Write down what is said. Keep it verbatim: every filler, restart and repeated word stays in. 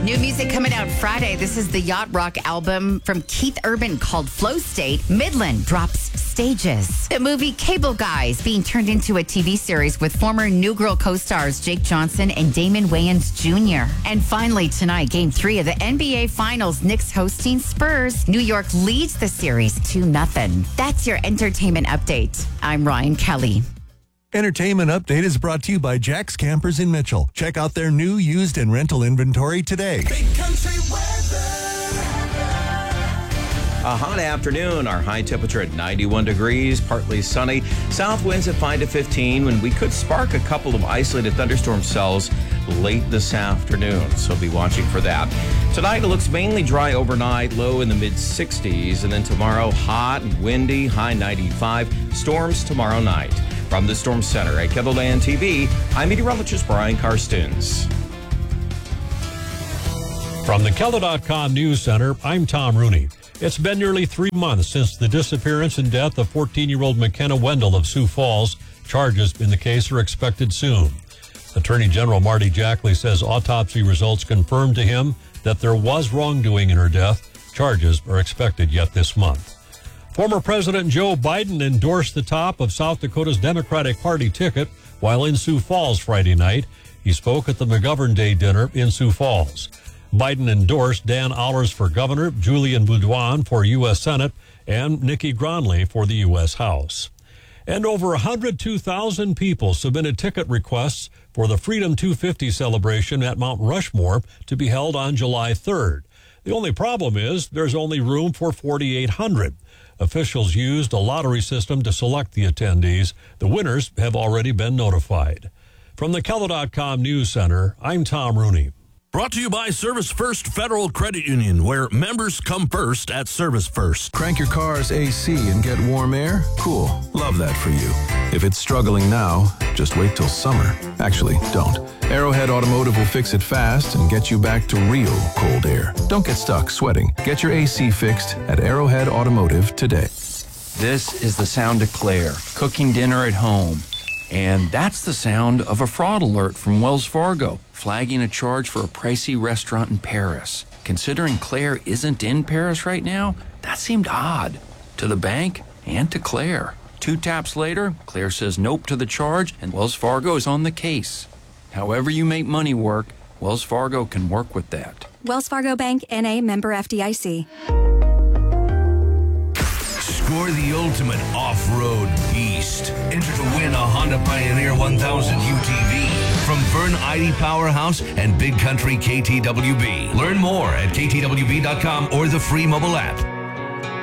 New music coming out Friday. This is the Yacht Rock album from Keith Urban called Flow State. Midland drops Stages. The movie Cable Guys being turned into a T V series with former New Girl co-stars Jake Johnson and Damon Wayans Junior And finally tonight, game three of the N B A Finals. Knicks hosting Spurs. New York leads the series two nothing. That's your entertainment update. I'm Ryan Kelly. Entertainment Update is brought to you by Jack's Campers in Mitchell. Check out their new, used, and rental inventory today. Big country weather. A hot afternoon. Our high temperature at ninety-one degrees, partly sunny. South winds at five to fifteen, when we could spark a couple of isolated thunderstorm cells late this afternoon. So be watching for that. Tonight it looks mainly dry overnight, low in the mid sixties. And then tomorrow, hot and windy, high ninety-five. Storms tomorrow night. From the Storm Center at KENDLELAND T V, I'm meteorologist Brian Karstens. From the Keller dot com News Center, I'm Tom Rooney. It's been nearly three months since the disappearance and death of fourteen-year-old McKenna Wendell of Sioux Falls. Charges in the case are expected soon. Attorney General Marty Jackley says autopsy results confirmed to him that there was wrongdoing in her death. Charges are expected yet this month. Former President Joe Biden endorsed the top of South Dakota's Democratic Party ticket while in Sioux Falls Friday night. He spoke at the McGovern Day dinner in Sioux Falls. Biden endorsed Dan Allers for governor, Julian Boudouin for U S Senate, and Nikki Gronley for the U S House. And over one hundred two thousand people submitted ticket requests for the Freedom two fifty celebration at Mount Rushmore to be held on July third. The only problem is there's only room for forty-eight hundred. Officials used a lottery system to select the attendees. The winners have already been notified. From the Keller dot com News Center, I'm Tom Rooney. Brought to you by Service First Federal Credit Union, where members come first at Service First. Crank your car's A C and get warm air? Cool. Love that for you. If it's struggling now, just wait till summer. Actually, don't. Arrowhead Automotive will fix it fast and get you back to real cold air. Don't get stuck sweating. Get your A C fixed at Arrowhead Automotive today. This is the sound of Claire, cooking dinner at home. And that's the sound of a fraud alert from Wells Fargo, flagging a charge for a pricey restaurant in Paris. Considering Claire isn't in Paris right now, that seemed odd to the bank and to Claire. Two taps later, Claire says nope to the charge, and Wells Fargo is on the case. However you make money work, Wells Fargo can work with that. Wells Fargo Bank, N A, member F D I C. Score the ultimate off-road beast. Enter to win a Honda Pioneer one thousand U T V from Vern Eide Powerhouse and Big Country K T W B. Learn more at K T W B dot com or the free mobile app.